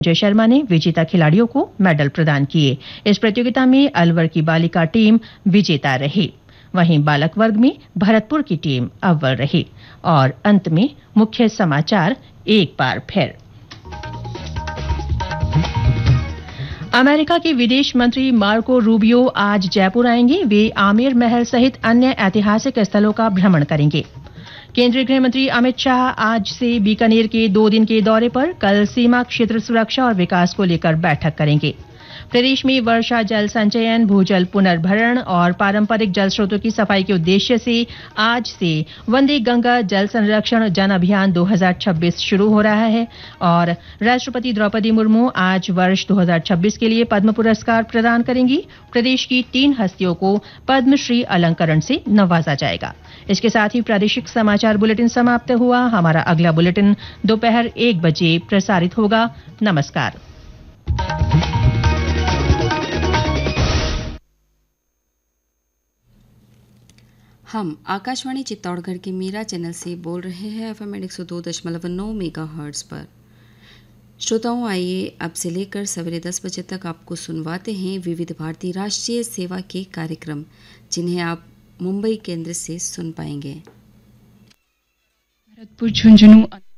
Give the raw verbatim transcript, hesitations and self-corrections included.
जय शर्मा ने विजेता खिलाड़ियों को मेडल प्रदान किए। इस प्रतियोगिता में अलवर की बालिका टीम विजेता रही, वहीं बालक वर्ग में भरतपुर की टीम अव्वल रही। और अंत में मुख्य समाचार एक बार फिर। अमेरिका के विदेश मंत्री मार्को रूबियो आज जयपुर आएंगे। वे आमेर महल सहित अन्य ऐतिहासिक स्थलों का भ्रमण करेंगे। केंद्रीय गृह मंत्री अमित शाह आज से बीकानेर के दो दिन के दौरे पर, कल सीमा क्षेत्र सुरक्षा और विकास को लेकर बैठक करेंगे। प्रदेश में वर्षा जल संचयन, भूजल पुनर्भरण और पारंपरिक जल स्रोतों की सफाई के उद्देश्य से आज से वंदे गंगा जल संरक्षण जन अभियान दो हज़ार छब्बीस शुरू हो रहा है। और राष्ट्रपति द्रौपदी मुर्मू आज वर्ष दो हज़ार छब्बीस के लिए पद्म पुरस्कार प्रदान करेंगी। प्रदेश की तीन हस्तियों को पद्मश्री अलंकरण से नवाजा जाएगा। इसके साथ ही प्रादेशिक समाचार बुलेटिन समाप्त हुआ। हमारा अगला बुलेटिन दोपहर एक बजे प्रसारित होगा। नमस्कार। हम आकाशवाणी चित्तौड़गढ़ के मीरा चैनल से बोल रहे हैं एफएम एक सौ दो दशमलव नौ मेगा हर्ट्ज पर। श्रोताओं, आइए अब से लेकर सवेरे दस बजे तक आपको सुनवाते हैं विविध भारती राष्ट्रीय सेवा के कार्यक्रम, जिन्हें आप मुंबई केंद्र से सुन पाएंगे। भरतपुर झुंझुनू